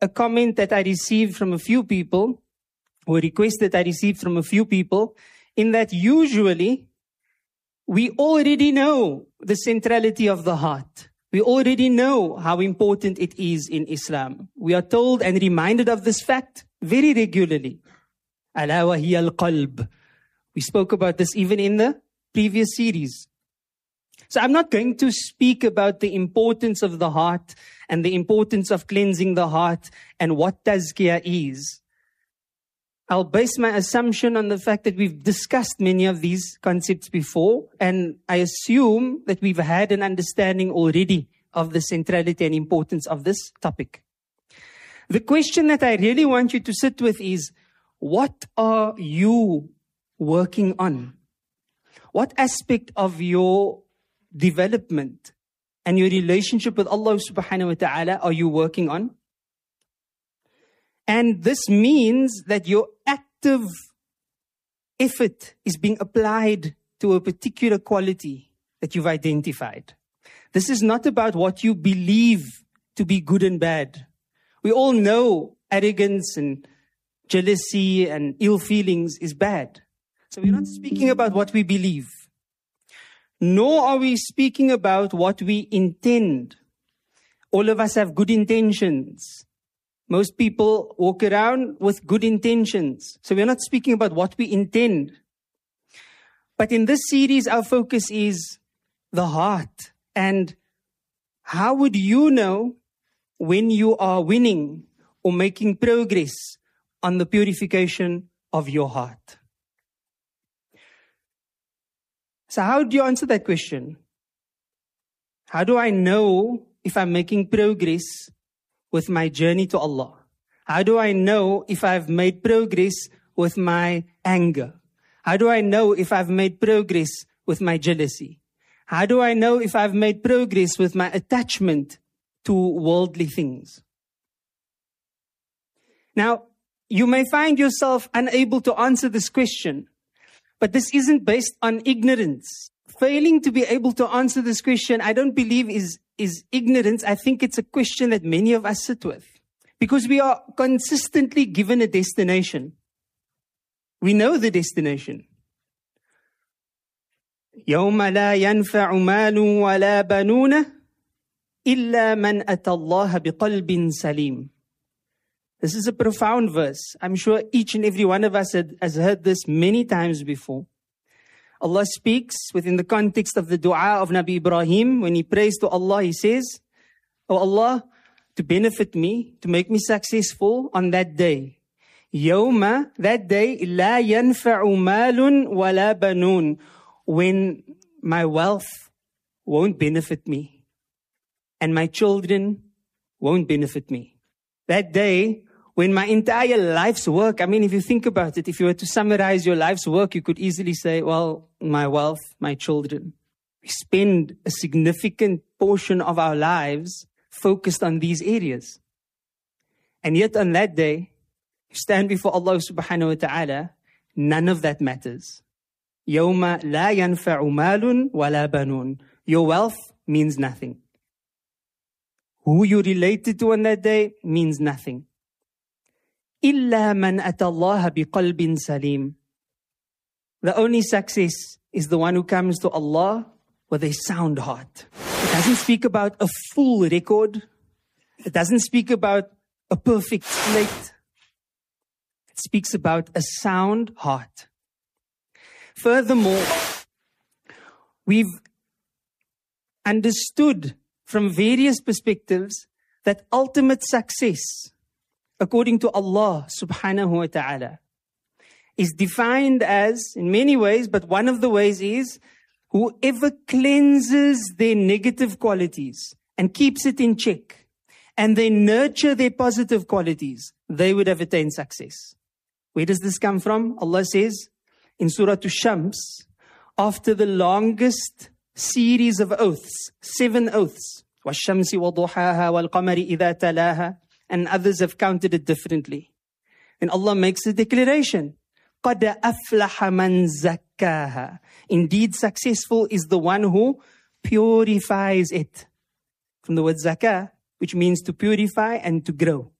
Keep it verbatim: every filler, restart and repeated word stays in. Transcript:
a comment that I received from a few people, or a request that I received from a few people, in that usually we already know the centrality of the heart. We already know how important it is in Islam. We are told and reminded of this fact very regularly. Ala wa hiya al-qalb. We spoke about this even in the previous series. So I'm not going to speak about the importance of the heart and the importance of cleansing the heart and what tazkiyah is. I'll base my assumption on the fact that we've discussed many of these concepts before, and I assume that we've had an understanding already of the centrality and importance of this topic. The question that I really want you to sit with is, what are you working on? What aspect of your development and your relationship with Allah subhanahu wa ta'ala are you working on? And this means that your active effort is being applied to a particular quality that you've identified. This is not about what you believe to be good and bad. We all know arrogance and jealousy and ill feelings is bad. So we're not speaking about what we believe. Nor are we speaking about what we intend. All of us have good intentions. Most people walk around with good intentions. So we're not speaking about what we intend. But in this series, our focus is the heart. And how would you know when you are winning or making progress on the purification of your heart? So how do you answer that question? How do I know if I'm making progress with my journey to Allah? How do I know if I've made progress with my anger? How do I know if I've made progress with my jealousy? How do I know if I've made progress with my attachment to worldly things? Now, you may find yourself unable to answer this question, but this isn't based on ignorance. Failing to be able to answer this question, I don't believe is, is ignorance. I think it's a question that many of us sit with. Because we are consistently given a destination. We know the destination. يَوْمَ لَا يَنْفَعُ مَالٌ وَلَا بَنُونَ إِلَّا مَنْ أَتَى اللَّهَ بِقَلْبٍ سَلِيمٍ. This is a profound verse. I'm sure each and every one of us had, has heard this many times before. Allah speaks within the context of the dua of Nabi Ibrahim. When he prays to Allah, he says, "Oh Allah, to benefit me, to make me successful on that day. Yawma, that day, la yanfa'u malun wa la banun, when my wealth won't benefit me and my children won't benefit me. That day, when my entire life's work," I mean, if you think about it, if you were to summarize your life's work, you could easily say, well, my wealth, my children. We spend a significant portion of our lives focused on these areas. And yet on that day, you stand before Allah subhanahu wa ta'ala, none of that matters. يَوْمَ لَا يَنْفَعُ مَالٌ وَلَا بَنُونَ. Your wealth means nothing. Who you related to on that day means nothing. إِلَّا مَنْ أَتَى اللَّهَ بِقَلْبٍ سَلِيمٍ. The only success is the one who comes to Allah with a sound heart. It doesn't speak about a full record. It doesn't speak about a perfect slate. It speaks about a sound heart. Furthermore, we've understood from various perspectives that ultimate success, according to Allah subhanahu wa ta'ala, is defined as, in many ways, but one of the ways is, whoever cleanses their negative qualities and keeps it in check, and they nurture their positive qualities, they would have attained success. Where does this come from? Allah says in Surah Ash-Shams, after the longest series of oaths, seven oaths, وَالشَّمْسِ وَضُحَاهَا وَالْقَمَرِ إِذَا تَلَاهَا, and others have counted it differently. And Allah makes a declaration, قَدْ أَفْلَحَ مَنْ زَكَّاهَا. Indeed, successful is the one who purifies it. From the word zakah, which means to purify and to grow.